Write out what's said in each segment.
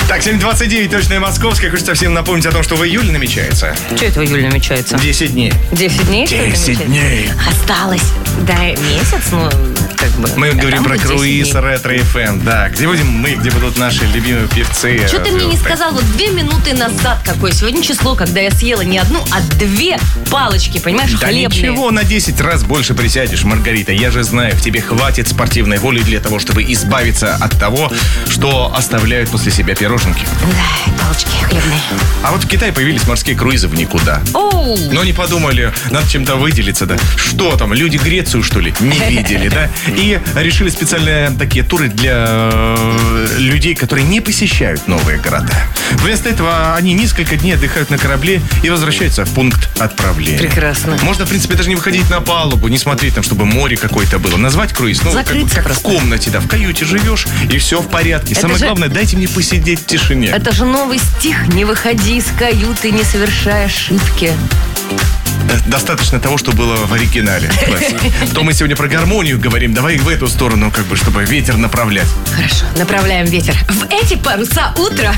Так, 7:29, точное московское. Хочется всем напомнить о том, что в июле намечается. Что это в июле намечается? 10 дней. 10 дней? 10 дней. Осталось. Да, месяц, ну, как бы. Мы говорим про круиз Ретро FM. Да, где будем мы, где будут наши любимые певцы. Что ты мне не сказал вот 2 минуты назад, какое сегодня число, когда я съела не одну, а 2 палочки, понимаешь, да хлебные. Ничего, на 10 раз больше присядешь, Маргарита. Я же знаю, в тебе хватит спортивной воли для того, чтобы избавиться от того, что оставляют после себя пироженки. Да, палочки хлебные. А вот в Китае появились морские круизы в никуда. Оу. Но не подумали, надо чем-то выделиться, да. Что там, люди Грецию, что ли, не видели, да? И решили специальные такие туры для людей, которые не посещают новые города. Вместо этого они несколько дней отдыхают на корабле и возвращаются в пункт отправления. Прекрасно. Можно, в принципе, даже не выходить на палубу, не смотреть там, чтобы море какое-то было. Назвать круиз, ну, как в комнате, да, в каюте живешь, и все в порядке. Это Самое главное, дайте мне посидеть в тишине. Это же новый стих. Не выходи из каюты, не совершай ошибки. Достаточно того, что было в оригинале. То мы сегодня про гармонию говорим. Давай в эту сторону, как бы, чтобы ветер направлять. Хорошо, направляем ветер в эти паруса утра.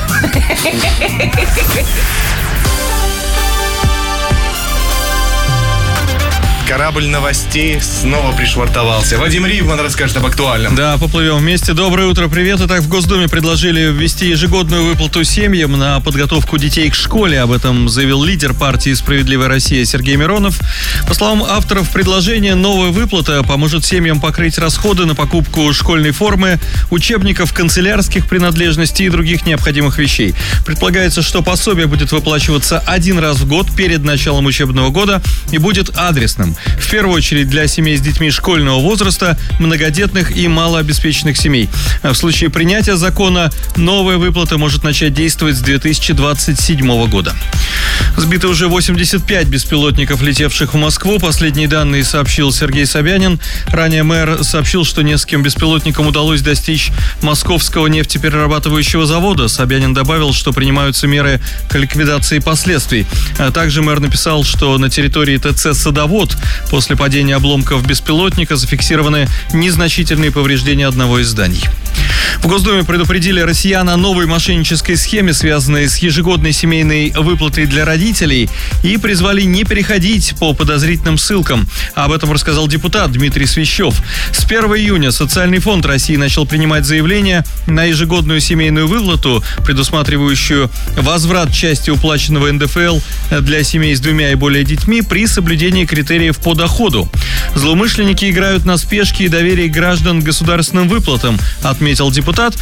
Корабль новостей снова пришвартовался. Вадим Ривман расскажет об актуальном. Да, поплывем вместе. Доброе утро, привет. Итак, в Госдуме предложили ввести ежегодную выплату семьям на подготовку детей к школе. Об этом заявил лидер партии «Справедливая Россия» Сергей Миронов. По словам авторов предложения, новая выплата поможет семьям покрыть расходы на покупку школьной формы, учебников, канцелярских принадлежностей и других необходимых вещей. Предполагается, что пособие будет выплачиваться 1 раз в год перед началом учебного года и будет адресным. В первую очередь для семей с детьми школьного возраста, многодетных и малообеспеченных семей. В случае принятия закона новая выплата может начать действовать с 2027 года. Сбиты уже 85 беспилотников, летевших в Москву. Последние данные сообщил Сергей Собянин. Ранее мэр сообщил, что нескольким беспилотникам удалось достичь московского нефтеперерабатывающего завода. Собянин добавил, что принимаются меры к ликвидации последствий. Также мэр написал, что на территории ТЦ «Садовод» после падения обломков беспилотника зафиксированы незначительные повреждения одного из зданий. В Госдуме предупредили россиян о новой мошеннической схеме, связанной с ежегодной семейной выплатой для родителей, и призвали не переходить по подозрительным ссылкам. Об этом рассказал депутат Дмитрий Свищев. С 1 июня Социальный фонд России начал принимать заявления на ежегодную семейную выплату, предусматривающую возврат части уплаченного НДФЛ для семей с 2 и более детьми при соблюдении критериев по доходу. Злоумышленники играют на спешке и доверии граждан к государственным выплатам, отметил депутат.